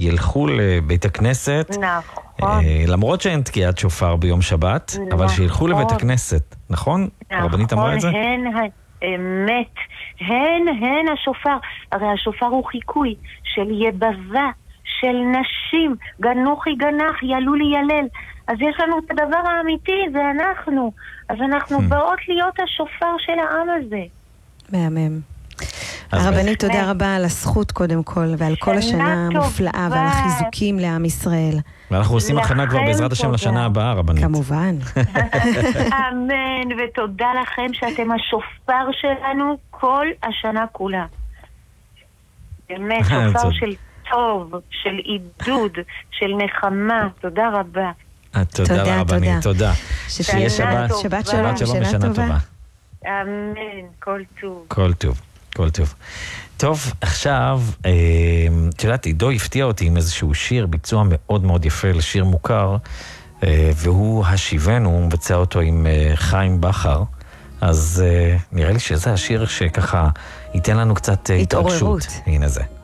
שילכו לבית הכנסת, נכון. למרות שאין תקיעת שופר ביום שבת, אבל שילכו לבית הכנסת, נכון? הרבנית אמרה את זה? הן האמת, הן השופר. הרי השופר הוא חיקוי של יבבה, של נשים, גנוחי גנח, ילו לי ילל. אז יש לנו את הדבר האמיתי, זה אנחנו. אז אנחנו באות להיות השופר של העם הזה. מהמם. הרבנית, תודה רבה על הזכות קודם כל, ועל כל השנה המופלאה, ועל החיזוקים לעם ישראל. ואנחנו עושים הכנה כבר בעזרת השם לשנה הבאה, רבנית. כמובן. אמן, ותודה לכם שאתם השופר שלנו כל השנה כולה. באמת, שופר של טוב, של עידוד, של נחמה. תודה רבה. תודה רבנית, תודה. שתהיה שבת שלום ושנה טובה. אמן, כל טוב. כל טוב, כל טוב. טוב, עכשיו, את יודעת, עידו הפתיע אותי עם איזשהו שיר, ביצוע מאוד מאוד יפה לשיר מוכר, והוא השיבנו, הוא מבצע אותו עם חיים בחר, אז נראה לי שזה השיר שככה ייתן לנו קצת התרגשות. הנה זה.